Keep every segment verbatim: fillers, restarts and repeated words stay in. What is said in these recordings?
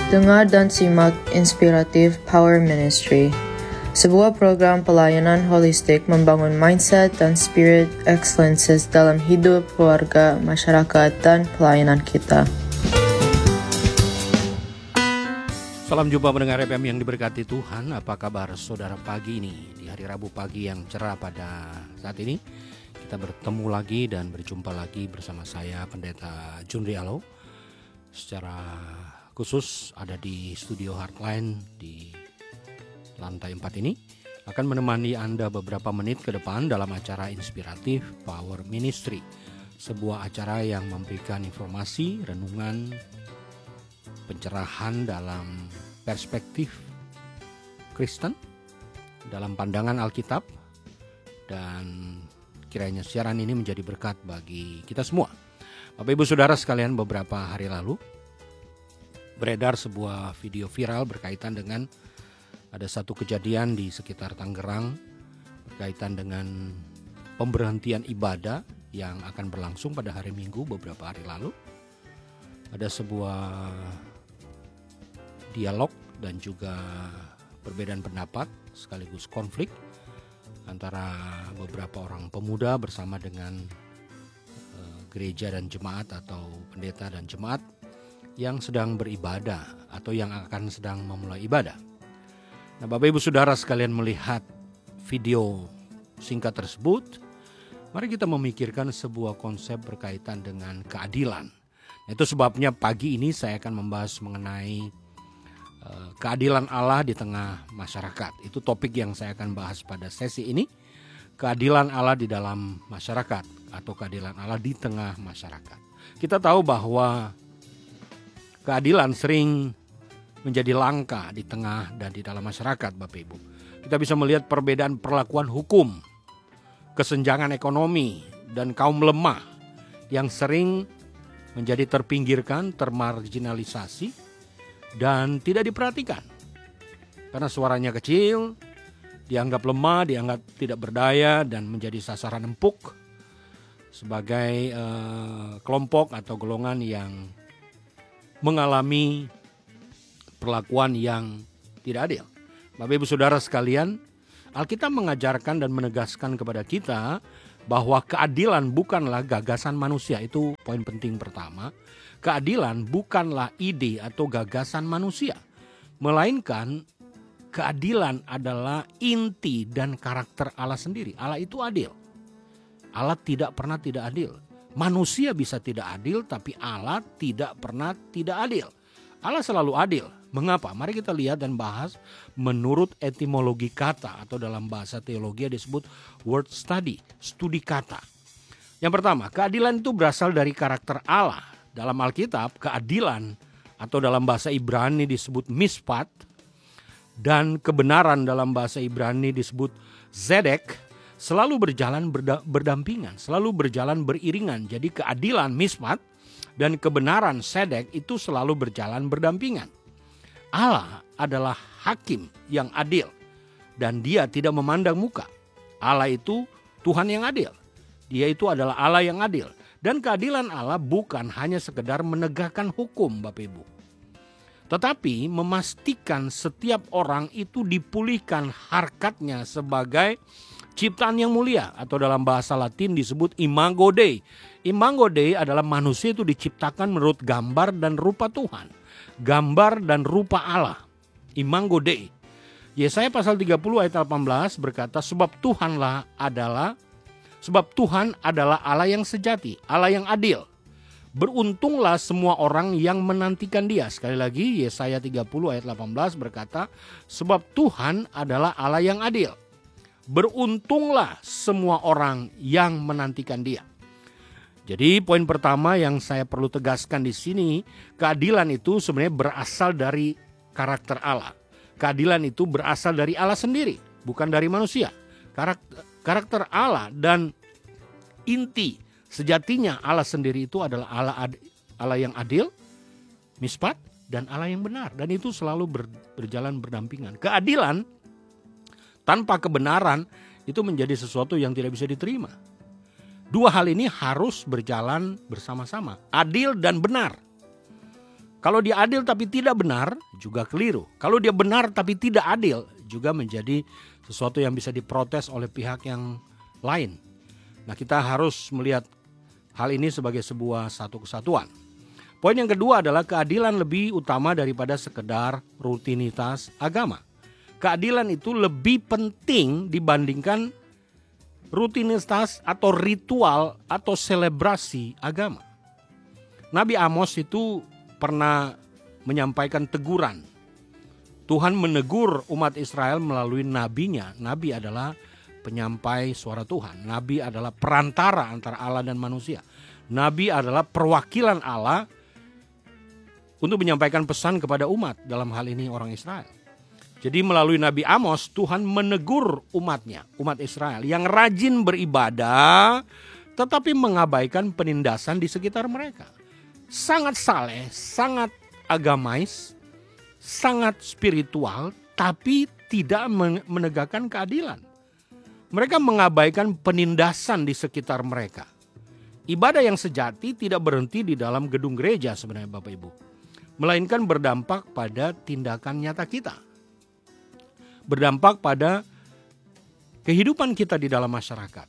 Dengar dan simak Inspiratif Power Ministry, sebuah program pelayanan holistik membangun mindset dan spirit excellences dalam hidup, keluarga, masyarakat, dan pelayanan kita. Salam jumpa pendengar F M yang diberkati Tuhan. Apa kabar saudara pagi ini? Di hari Rabu pagi yang cerah pada saat ini, kita bertemu lagi dan berjumpa lagi bersama saya Pendeta Junri Alo. Secara khusus ada di studio Heartline di lantai empat ini, akan menemani Anda beberapa menit ke depan dalam acara Inspiratif Power Ministry, sebuah acara yang memberikan informasi, renungan, pencerahan dalam perspektif Kristen, dalam pandangan Alkitab, dan kiranya siaran ini menjadi berkat bagi kita semua. Bapak Ibu Saudara sekalian, beberapa hari lalu beredar sebuah video viral berkaitan dengan ada satu kejadian di sekitar Tangerang berkaitan dengan pemberhentian ibadah yang akan berlangsung pada hari Minggu beberapa hari lalu. Ada sebuah dialog dan juga perbedaan pendapat sekaligus konflik antara beberapa orang pemuda bersama dengan uh, gereja dan jemaat atau pendeta dan jemaat yang sedang beribadah atau yang akan sedang memulai ibadah. Nah, Bapak Ibu Saudara sekalian melihat video singkat tersebut, mari kita memikirkan sebuah konsep berkaitan dengan keadilan. Itu sebabnya pagi ini saya akan membahas mengenai uh, keadilan Allah di tengah masyarakat. Itu topik yang saya akan bahas pada sesi ini. Keadilan Allah di dalam masyarakat atau keadilan Allah di tengah masyarakat. Kita tahu bahwa keadilan sering menjadi langka di tengah dan di dalam masyarakat, Bapak Ibu. Kita bisa melihat perbedaan perlakuan hukum, kesenjangan ekonomi, dan kaum lemah yang sering menjadi terpinggirkan, termarginalisasi, dan tidak diperhatikan. Karena suaranya kecil, dianggap lemah, dianggap tidak berdaya, dan menjadi sasaran empuk sebagai eh, kelompok atau golongan yang mengalami perlakuan yang tidak adil. Bapak Ibu Saudara sekalian, Alkitab mengajarkan dan menegaskan kepada kita bahwa keadilan bukanlah gagasan manusia. Itu poin penting pertama. Keadilan bukanlah ide atau gagasan manusia, melainkan keadilan adalah inti dan karakter Allah sendiri. Allah itu adil. Allah tidak pernah tidak adil. Manusia bisa tidak adil, tapi Allah tidak pernah tidak adil. Allah selalu adil. Mengapa? Mari kita lihat dan bahas menurut etimologi kata atau dalam bahasa teologi disebut word study, studi kata. Yang pertama, keadilan itu berasal dari karakter Allah. Dalam Alkitab, keadilan atau dalam bahasa Ibrani disebut mispat, dan kebenaran dalam bahasa Ibrani disebut zedek, selalu berjalan berda- berdampingan, selalu berjalan beriringan. Jadi keadilan mispat dan kebenaran sedek itu selalu berjalan berdampingan. Allah adalah hakim yang adil dan dia tidak memandang muka. Allah itu Tuhan yang adil. Dia itu adalah Allah yang adil. Dan keadilan Allah bukan hanya sekedar menegakkan hukum, Bapak Ibu, tetapi memastikan setiap orang itu dipulihkan harkatnya sebagai ciptaan yang mulia atau dalam bahasa Latin disebut imago Dei. Imago Dei adalah manusia itu diciptakan menurut gambar dan rupa Tuhan. Gambar dan rupa Allah. Imago Dei. Yesaya pasal tiga puluh ayat delapan belas berkata, sebab Tuhanlah adalah sebab Tuhan adalah Allah yang sejati, Allah yang adil. Beruntunglah semua orang yang menantikan Dia. Sekali lagi Yesaya tiga puluh ayat delapan belas berkata, sebab Tuhan adalah Allah yang adil. Beruntunglah semua orang yang menantikan Dia. Jadi poin pertama yang saya perlu tegaskan di sini, keadilan itu sebenarnya berasal dari karakter Allah. Keadilan itu berasal dari Allah sendiri, bukan dari manusia. Karakter, karakter Allah dan inti sejatinya Allah sendiri itu adalah Allah, Allah yang adil, mispat, dan Allah yang benar. Dan itu selalu ber, berjalan berdampingan. Keadilan tanpa kebenaran itu menjadi sesuatu yang tidak bisa diterima. Dua hal ini harus berjalan bersama-sama, adil dan benar. Kalau dia adil tapi tidak benar, juga keliru. Kalau dia benar tapi tidak adil, juga menjadi sesuatu yang bisa diprotes oleh pihak yang lain. Nah, kita harus melihat hal ini sebagai sebuah satu kesatuan. Poin yang kedua adalah keadilan lebih utama daripada sekedar rutinitas agama. Keadilan itu lebih penting dibandingkan rutinitas atau ritual atau selebrasi agama. Nabi Amos itu pernah menyampaikan teguran. Tuhan menegur umat Israel melalui nabinya. Nabi adalah penyampai suara Tuhan. Nabi adalah perantara antara Allah dan manusia. Nabi adalah perwakilan Allah untuk menyampaikan pesan kepada umat, dalam hal ini orang Israel. Jadi melalui Nabi Amos, Tuhan menegur umatnya, umat Israel yang rajin beribadah tetapi mengabaikan penindasan di sekitar mereka. Sangat saleh, sangat agamais, sangat spiritual, tapi tidak menegakkan keadilan. Mereka mengabaikan penindasan di sekitar mereka. Ibadah yang sejati tidak berhenti di dalam gedung gereja sebenarnya Bapak Ibu, melainkan berdampak pada tindakan nyata kita. Berdampak pada kehidupan kita di dalam masyarakat.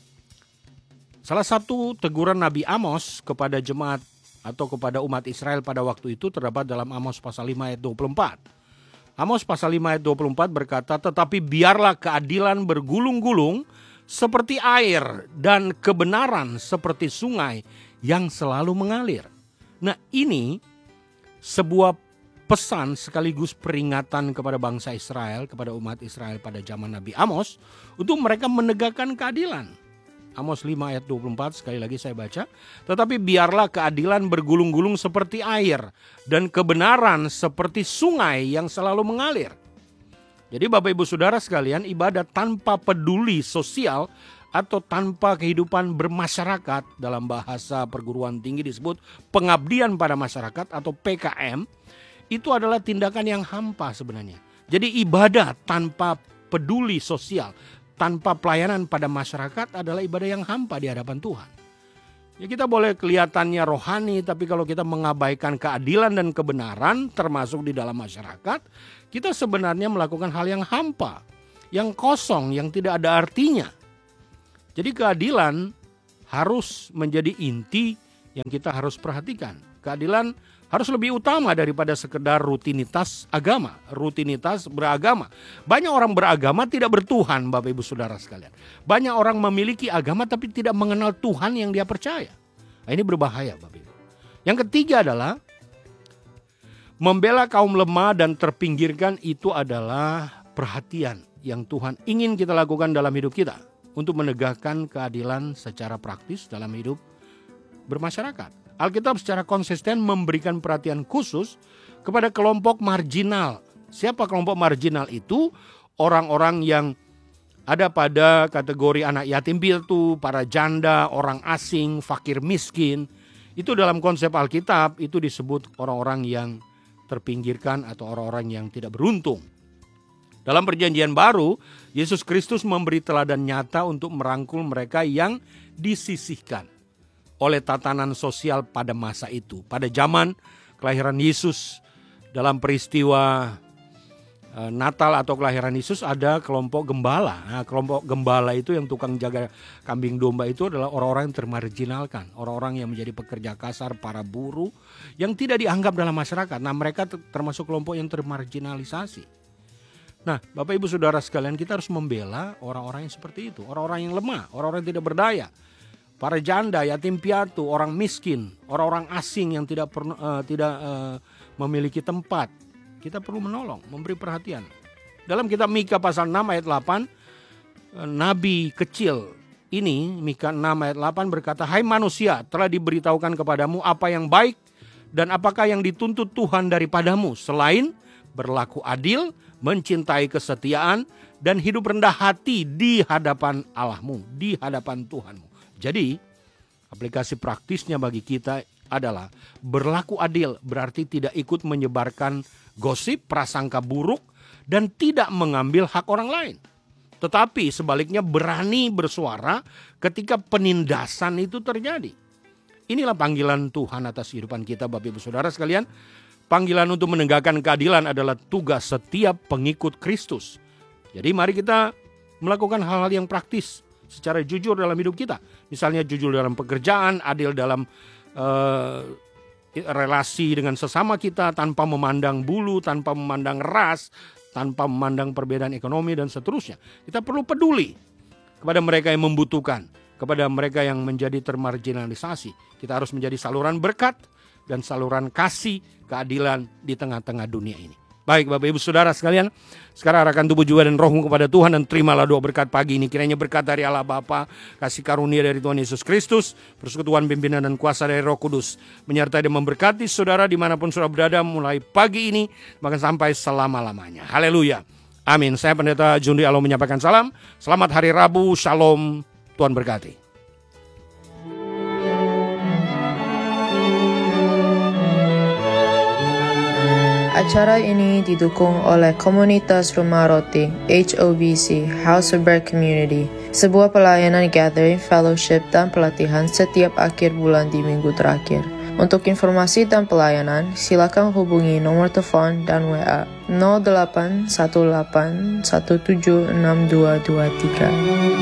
Salah satu teguran Nabi Amos kepada jemaat atau kepada umat Israel pada waktu itu terdapat dalam Amos pasal lima ayat dua puluh empat. Amos pasal lima ayat dua puluh empat berkata, "Tetapi biarlah keadilan bergulung-gulung seperti air dan kebenaran seperti sungai yang selalu mengalir." Nah, ini sebuah pesan sekaligus peringatan kepada bangsa Israel, kepada umat Israel pada zaman Nabi Amos untuk mereka menegakkan keadilan. Amos lima ayat dua puluh empat, sekali lagi saya baca. "Tetapi biarlah keadilan bergulung-gulung seperti air dan kebenaran seperti sungai yang selalu mengalir." Jadi Bapak Ibu Saudara sekalian, ibadah tanpa peduli sosial atau tanpa kehidupan bermasyarakat, dalam bahasa perguruan tinggi disebut pengabdian pada masyarakat atau P K M, itu adalah tindakan yang hampa sebenarnya. Jadi ibadah tanpa peduli sosial, tanpa pelayanan pada masyarakat adalah ibadah yang hampa di hadapan Tuhan. Ya, kita boleh kelihatannya rohani, tapi kalau kita mengabaikan keadilan dan kebenaran termasuk di dalam masyarakat, kita sebenarnya melakukan hal yang hampa, yang kosong, yang tidak ada artinya. Jadi keadilan harus menjadi inti yang kita harus perhatikan. Keadilan harus lebih utama daripada sekedar rutinitas agama, rutinitas beragama. Banyak orang beragama tidak bertuhan, Bapak Ibu Saudara sekalian. Banyak orang memiliki agama tapi tidak mengenal Tuhan yang dia percaya. Nah, ini berbahaya, Bapak Ibu. Yang ketiga adalah membela kaum lemah dan terpinggirkan. Itu adalah perhatian yang Tuhan ingin kita lakukan dalam hidup kita untuk menegakkan keadilan secara praktis dalam hidup bermasyarakat. Alkitab secara konsisten memberikan perhatian khusus kepada kelompok marginal. Siapa kelompok marginal itu? Orang-orang yang ada pada kategori anak yatim piatu, para janda, orang asing, fakir miskin. Itu dalam konsep Alkitab itu disebut orang-orang yang terpinggirkan atau orang-orang yang tidak beruntung. Dalam perjanjian baru, Yesus Kristus memberi teladan nyata untuk merangkul mereka yang disisihkan oleh tatanan sosial pada masa itu. Pada zaman kelahiran Yesus, dalam peristiwa e, Natal atau kelahiran Yesus ada kelompok gembala. Nah, kelompok gembala itu yang tukang jaga kambing domba itu adalah orang-orang yang termarginalkan. Orang-orang yang menjadi pekerja kasar, para buruh yang tidak dianggap dalam masyarakat. Nah, mereka termasuk kelompok yang termarginalisasi. Nah, Bapak Ibu Saudara sekalian, kita harus membela orang-orang yang seperti itu. Orang-orang yang lemah, orang-orang yang tidak berdaya. Para janda, yatim piatu, orang miskin, orang-orang asing yang tidak perlu, uh, tidak uh, memiliki tempat. Kita perlu menolong, memberi perhatian. Dalam kitab Mika pasal enam ayat delapan, uh, nabi kecil ini, Mika enam ayat delapan berkata, "Hai manusia, telah diberitahukan kepadamu apa yang baik dan apakah yang dituntut Tuhan daripadamu, selain berlaku adil, mencintai kesetiaan, dan hidup rendah hati di hadapan Allahmu, di hadapan Tuhanmu." Jadi aplikasi praktisnya bagi kita adalah berlaku adil, berarti tidak ikut menyebarkan gosip, prasangka buruk, dan tidak mengambil hak orang lain. Tetapi sebaliknya berani bersuara ketika penindasan itu terjadi. Inilah panggilan Tuhan atas kehidupan kita, Bapak Ibu Saudara sekalian. Panggilan untuk menegakkan keadilan adalah tugas setiap pengikut Kristus. Jadi mari kita melakukan hal-hal yang praktis secara jujur dalam hidup kita. Misalnya jujur dalam pekerjaan, adil dalam uh, relasi dengan sesama kita, tanpa memandang bulu, tanpa memandang ras, tanpa memandang perbedaan ekonomi dan seterusnya. Kita perlu peduli kepada mereka yang membutuhkan, kepada mereka yang menjadi termarginalisasi. Kita harus menjadi saluran berkat dan saluran kasih keadilan di tengah-tengah dunia ini. Baik Bapak Ibu Saudara sekalian, sekarang arahkan tubuh jiwa dan rohmu kepada Tuhan dan terimalah doa berkat pagi ini. Kiranya berkat dari Allah Bapa, kasih karunia dari Tuhan Yesus Kristus, persekutuan pimpinan dan kuasa dari Roh Kudus menyertai dan memberkati saudara dimanapun saudara berada mulai pagi ini bahkan sampai selama-lamanya. Haleluya. Amin. Saya Pendeta Jundi Alo menyampaikan salam. Selamat hari Rabu. Shalom. Tuhan berkati. Acara ini didukung oleh Komunitas Rumah Roti H O B C, House of Bread Community, sebuah pelayanan gathering, fellowship, dan pelatihan setiap akhir bulan di minggu terakhir. Untuk informasi dan pelayanan, silakan hubungi nomor telepon dan W A nol delapan satu delapan satu tujuh enam dua dua tiga.